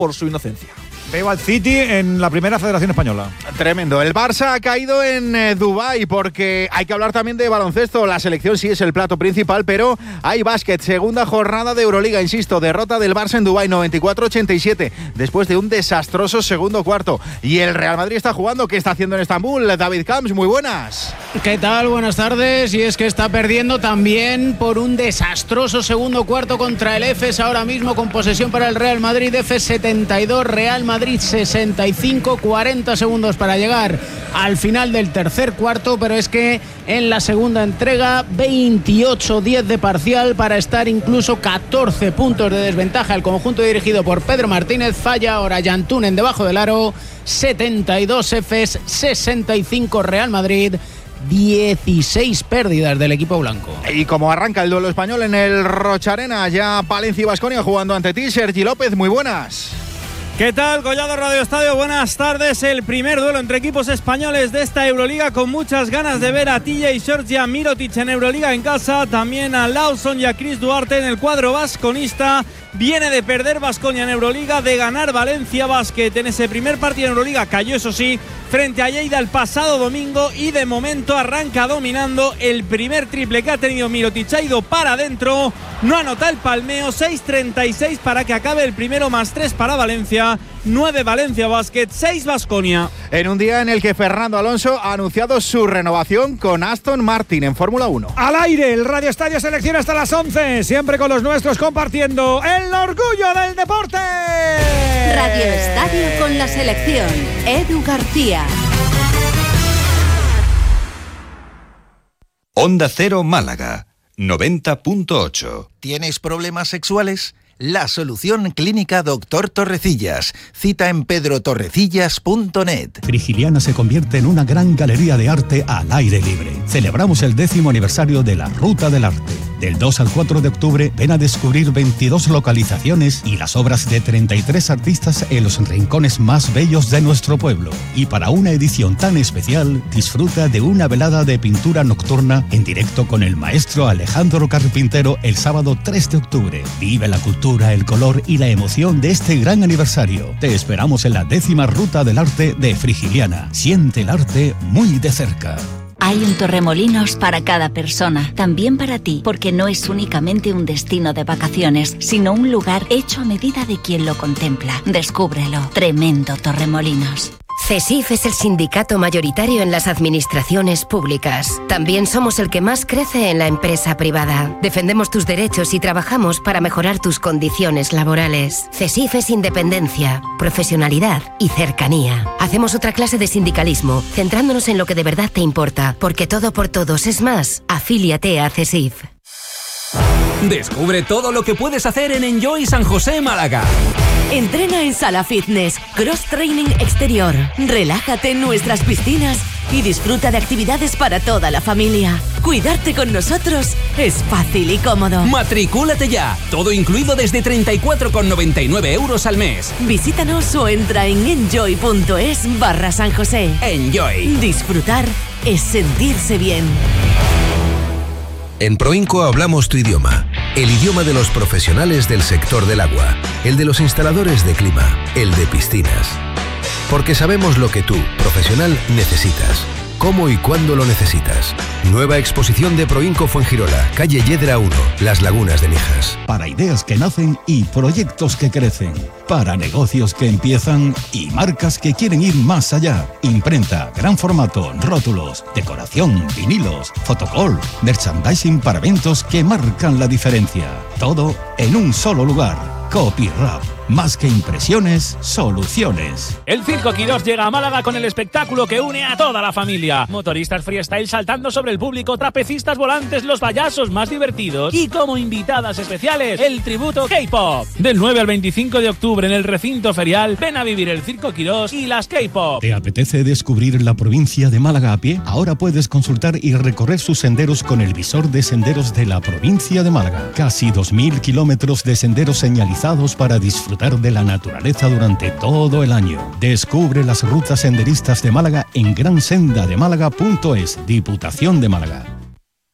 por su inocencia. Veo al City en la primera Federación Española. Tremendo. El Barça ha caído en Dubái porque hay que hablar también de baloncesto. La selección sí es el plato principal, pero hay básquet. Segunda jornada de Euroliga, insisto. Derrota del Barça en Dubái, 94-87, después de un desastroso segundo cuarto. Y el Real Madrid está jugando. ¿Qué está haciendo en Estambul? David Camps, muy buenas. ¿Qué tal? Buenas tardes. Y es que está perdiendo también por un desastroso segundo cuarto contra el EFES. Ahora mismo con posesión para el Real Madrid. EFES 72, Real Madrid 65, 40 segundos para llegar al final del tercer cuarto, pero es que en la segunda entrega 28-10 de parcial para estar incluso 14 puntos de desventaja. El conjunto dirigido por Pedro Martínez falla ahora Yantunen debajo del aro. 72 EFES, 65 Real Madrid. 16 pérdidas del equipo blanco. Y como arranca el duelo español en el Rocharena, ya Palencia y Baskonia jugando ante ti. Sergi López, muy buenas. ¿Qué tal, Collado Radio Estadio? Buenas tardes. El primer duelo entre equipos españoles de esta Euroliga, con muchas ganas de ver a TJ Shorts y a Mirotic en Euroliga en casa, también a Lawson y a Chris Duarte en el cuadro vasconista. Viene de perder Baskonia en Euroliga, de ganar Valencia Basket en ese primer partido en Euroliga. Cayó, eso sí, frente a Lleida el pasado domingo, y de momento arranca dominando. El primer triple que ha tenido Mirotic ha ido para adentro, no anota el palmeo. 6:36 para que acabe el primero, más 3 para Valencia. 9 Valencia Basket, 6 Baskonia. En un día en el que Fernando Alonso ha anunciado su renovación con Aston Martin en Fórmula 1. Al aire, el Radio Estadio Selección hasta las 11, siempre con los nuestros, compartiendo el orgullo del deporte. Radio Estadio con la selección. Edu García. Onda Cero Málaga, 90.8. ¿Tienes problemas sexuales? La solución clínica Dr. Torrecillas. Cita en pedrotorrecillas.net. Frigiliana se convierte en una gran galería de arte al aire libre. Celebramos el 10º aniversario de la Ruta del Arte. Del 2 al 4 de octubre ven a descubrir 22 localizaciones y las obras de 33 artistas en los rincones más bellos de nuestro pueblo. Y para una edición tan especial, disfruta de una velada de pintura nocturna en directo con el maestro Alejandro Carpintero el sábado 3 de octubre. Vive la cultura, el color y la emoción de este gran aniversario. Te esperamos en la 10ª Ruta del Arte de Frigiliana. Siente el arte muy de cerca. Hay un Torremolinos para cada persona, también para ti, porque no es únicamente un destino de vacaciones, sino un lugar hecho a medida de quien lo contempla. Descúbrelo. Tremendo Torremolinos. CESIF es el sindicato mayoritario en las administraciones públicas. También somos el que más crece en la empresa privada. Defendemos tus derechos y trabajamos para mejorar tus condiciones laborales. CESIF es independencia, profesionalidad y cercanía. Hacemos otra clase de sindicalismo, centrándonos en lo que de verdad te importa, porque todo por todos es más. Afíliate a CESIF. Descubre todo lo que puedes hacer en Enjoy San José, Málaga. Entrena en sala fitness, cross training exterior. Relájate en nuestras piscinas y disfruta de actividades para toda la familia. Cuidarte con nosotros es fácil y cómodo. Matricúlate ya. Todo incluido desde 34,99 € al mes. Visítanos o entra en enjoy.es/San José. Enjoy. Disfrutar es sentirse bien. En Proinco hablamos tu idioma, el idioma de los profesionales del sector del agua, el de los instaladores de clima, el de piscinas. Porque sabemos lo que tú, profesional, necesitas, cómo y cuándo lo necesitas. Nueva exposición de Proinco Fuengirola, calle Yedra 1, Las Lagunas de Mijas. Para ideas que nacen y proyectos que crecen. Para negocios que empiezan y marcas que quieren ir más allá. Imprenta, gran formato, rótulos, decoración, vinilos, fotocall, merchandising para eventos que marcan la diferencia. Todo en un solo lugar. Copyrap. Más que impresiones, soluciones. El Circo Quirós llega a Málaga con el espectáculo que une a toda la familia. Motoristas freestyle saltando sobre el público, trapecistas volantes, los payasos más divertidos y como invitadas especiales, el tributo K-Pop. Del 9 al 25 de octubre en el recinto ferial, ven a vivir el Circo Quirós y las K-Pop. ¿Te apetece descubrir la provincia de Málaga a pie? Ahora puedes consultar y recorrer sus senderos con el visor de senderos de la provincia de Málaga. Casi 2.000 kilómetros de senderos señalizados para disfrutar de la naturaleza durante todo el año. Descubre las rutas senderistas de Málaga en gransendademálaga.es. Diputación de Málaga.